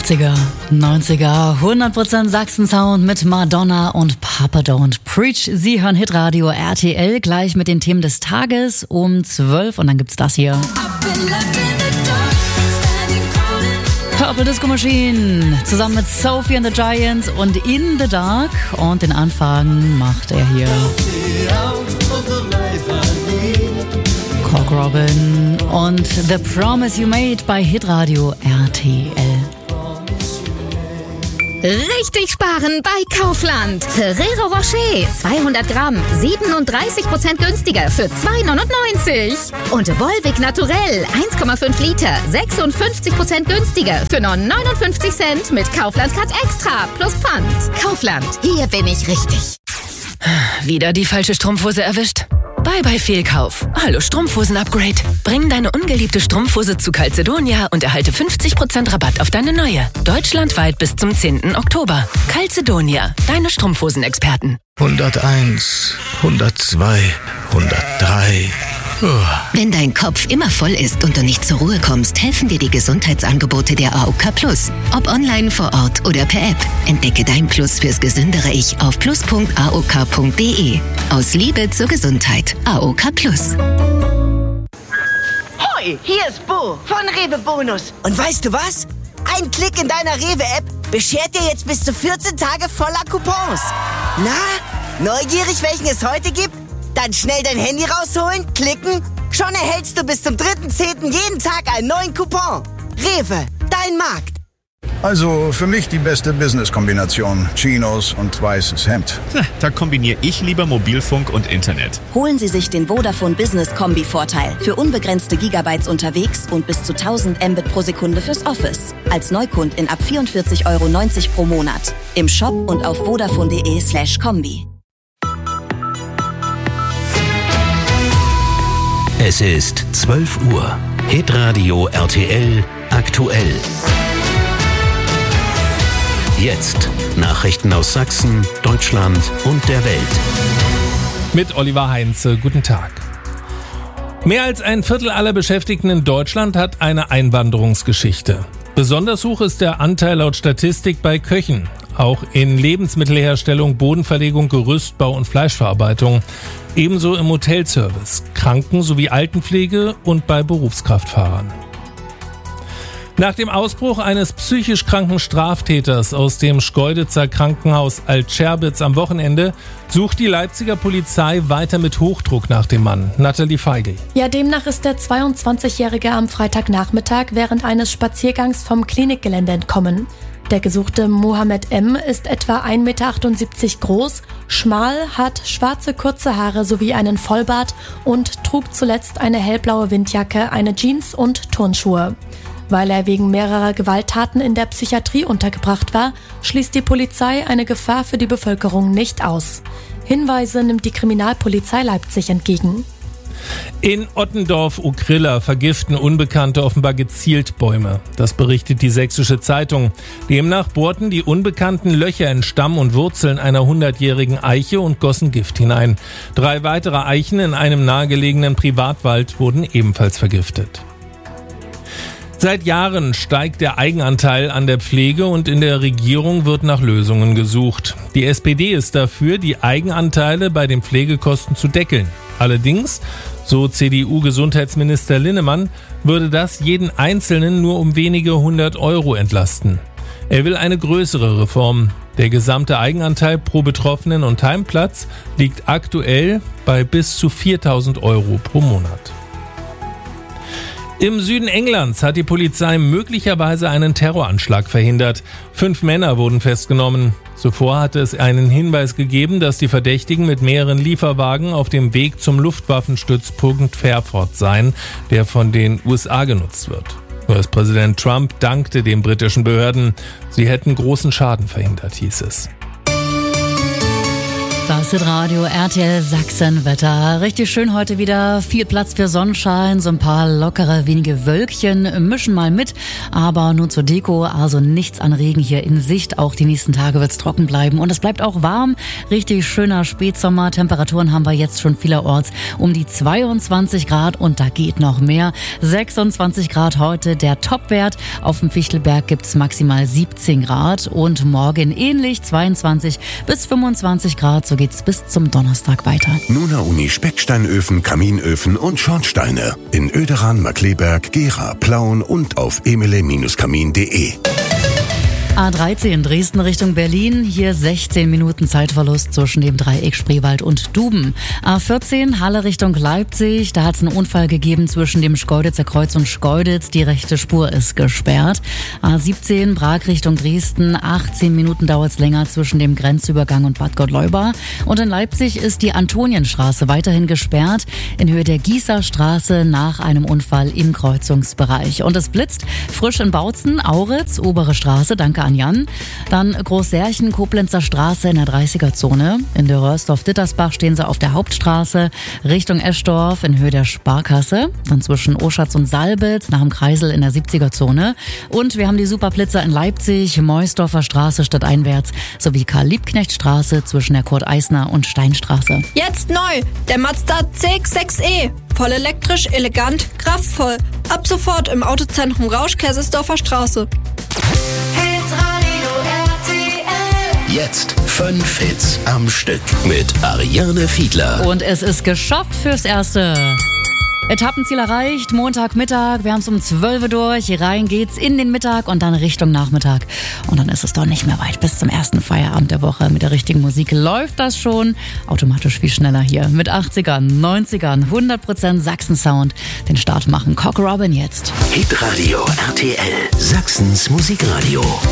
80er, 90er, 100% Sachsen-Sound mit Madonna und Papa Don't Preach. Sie hören Hitradio RTL gleich mit den Themen des Tages um 12 und dann gibt's das hier. Purple Disco Machine zusammen mit Sophie and the Giants und In the Dark und den Anfang macht er hier. Cock Robin und The Promise You Made bei Hitradio RTL. Richtig sparen bei Kaufland. Ferrero Rocher 200 Gramm 37% günstiger für 2,99. Und Volvic Naturell 1,5 Liter 56% günstiger für nur 59 Cent mit Kaufland Cut Extra plus Pfand. Kaufland, hier bin ich richtig. Wieder die falsche Strumpfhose erwischt? Bye Fehlkauf. Hallo Strumpfhosen-Upgrade. Bring deine ungeliebte Strumpfhose zu Calzedonia und erhalte 50% Rabatt auf deine neue. Deutschlandweit bis zum 10. Oktober. Calzedonia, deine Strumpfhosen-Experten. 101, 102, 103. Wenn dein Kopf immer voll ist und du nicht zur Ruhe kommst, helfen dir die Gesundheitsangebote der AOK Plus. Ob online, vor Ort oder per App. Entdecke dein Plus fürs gesündere Ich auf plus.aok.de. Aus Liebe zur Gesundheit. AOK Plus. Hoi, hier ist Bo von Rewe Bonus. Und weißt du was? Ein Klick in deiner Rewe-App beschert dir jetzt bis zu 14 Tage voller Coupons. Na, neugierig, welchen es heute gibt? Dann schnell dein Handy rausholen, klicken. Schon erhältst du bis zum 3.10. jeden Tag einen neuen Coupon. Rewe, dein Markt. Also für mich die beste Business-Kombination. Chinos und weißes Hemd. Da kombiniere ich lieber Mobilfunk und Internet. Holen Sie sich den Vodafone Business Kombi-Vorteil für unbegrenzte Gigabytes unterwegs und bis zu 1000 Mbit pro Sekunde fürs Office. Als Neukundin ab 44,90 € pro Monat. Im Shop und auf vodafone.de/kombi. Es ist 12 Uhr. Hitradio RTL aktuell. Jetzt Nachrichten aus Sachsen, Deutschland und der Welt. Mit Oliver Heinze, guten Tag. Mehr als ein Viertel aller Beschäftigten in Deutschland hat eine Einwanderungsgeschichte. Besonders hoch ist der Anteil laut Statistik bei Köchen. Auch in Lebensmittelherstellung, Bodenverlegung, Gerüstbau und Fleischverarbeitung. Ebenso im Hotelservice, Kranken- sowie Altenpflege und bei Berufskraftfahrern. Nach dem Ausbruch eines psychisch kranken Straftäters aus dem Schkeuditzer Krankenhaus Alt-Scherbitz am Wochenende sucht die Leipziger Polizei weiter mit Hochdruck nach dem Mann. Nathalie Feigl. Ja, demnach ist der 22-Jährige am Freitagnachmittag während eines Spaziergangs vom Klinikgelände entkommen. Der gesuchte Mohammed M. ist etwa 1,78 Meter groß, schmal, hat schwarze kurze Haare sowie einen Vollbart und trug zuletzt eine hellblaue Windjacke, eine Jeans und Turnschuhe. Weil er wegen mehrerer Gewalttaten in der Psychiatrie untergebracht war, schließt die Polizei eine Gefahr für die Bevölkerung nicht aus. Hinweise nimmt die Kriminalpolizei Leipzig entgegen. In Ottendorf-Ukrilla vergiften Unbekannte offenbar gezielt Bäume. Das berichtet die Sächsische Zeitung. Demnach bohrten die Unbekannten Löcher in Stamm und Wurzeln einer 100-jährigen Eiche und gossen Gift hinein. 3 weitere Eichen in einem nahegelegenen Privatwald wurden ebenfalls vergiftet. Seit Jahren steigt der Eigenanteil an der Pflege und in der Regierung wird nach Lösungen gesucht. Die SPD ist dafür, die Eigenanteile bei den Pflegekosten zu deckeln. Allerdings, so CDU-Gesundheitsminister Linnemann, würde das jeden Einzelnen nur um wenige 100 € entlasten. Er will eine größere Reform. Der gesamte Eigenanteil pro Betroffenen und Heimplatz liegt aktuell bei bis zu 4.000 € pro Monat. Im Süden Englands hat die Polizei möglicherweise einen Terroranschlag verhindert. 5 Männer wurden festgenommen. Zuvor hatte es einen Hinweis gegeben, dass die Verdächtigen mit mehreren Lieferwagen auf dem Weg zum Luftwaffenstützpunkt Fairford seien, der von den USA genutzt wird. US-Präsident Trump dankte den britischen Behörden. Sie hätten großen Schaden verhindert, hieß es. Das Hitradio RTL Sachsen-Wetter. Richtig schön heute wieder. Viel Platz für Sonnenschein, so ein paar lockere, wenige Wölkchen mischen mal mit. Aber nur zur Deko, also nichts an Regen hier in Sicht. Auch die nächsten Tage wird's trocken bleiben. Und es bleibt auch warm. Richtig schöner Spätsommer. Temperaturen haben wir jetzt schon vielerorts um die 22 Grad und da geht noch mehr. 26 Grad heute der Topwert. Auf dem Fichtelberg gibt's maximal 17 Grad und morgen ähnlich 22 bis 25 Grad. So geht's bis zum Donnerstag weiter. Nuna Uni Specksteinöfen, Kaminöfen und Schornsteine. In Oederan, Markleberg, Gera, Plauen und auf emele-kamin.de. A13 Dresden Richtung Berlin, hier 16 Minuten Zeitverlust zwischen dem Dreieck Spreewald und Duben. A14 Halle Richtung Leipzig, da hat es einen Unfall gegeben zwischen dem Schkeuditzer Kreuz und Schkeuditz, die rechte Spur ist gesperrt. A17 Prag Richtung Dresden, 18 Minuten dauert es länger zwischen dem Grenzübergang und Bad Gottleuba. Und in Leipzig ist die Antonienstraße weiterhin gesperrt, in Höhe der Gießerstraße nach einem Unfall im Kreuzungsbereich. Und es blitzt frisch in Bautzen, Auritz, obere Straße, danke an Jan. Dann Großsärchen, Koblenzer Straße in der 30er-Zone. In der Röhrsdorf-Dittersbach stehen sie auf der Hauptstraße Richtung Eschdorf in Höhe der Sparkasse. Dann zwischen Oschatz und Salbitz nach dem Kreisel in der 70er-Zone. Und wir haben die Superblitzer in Leipzig, Meusdorfer Straße stadteinwärts sowie Karl-Liebknecht-Straße zwischen der Kurt-Eisner und Steinstraße. Jetzt neu, der Mazda CX-6e. Voll elektrisch, elegant, kraftvoll. Ab sofort im Autozentrum Rausch, Kaisersdorfer Straße. Jetzt 5 Hits am Stück mit Ariane Fiedler. Und es ist geschafft fürs Erste. Etappenziel erreicht, Montagmittag, wir haben es um 12 Uhr durch, rein geht's in den Mittag und dann Richtung Nachmittag. Und dann ist es doch nicht mehr weit bis zum ersten Feierabend der Woche. Mit der richtigen Musik läuft das schon automatisch viel schneller hier. Mit 80ern, 90ern, 100% Sachsen-Sound. Den Start machen Cock Robin jetzt. Hitradio RTL, Sachsens Musikradio.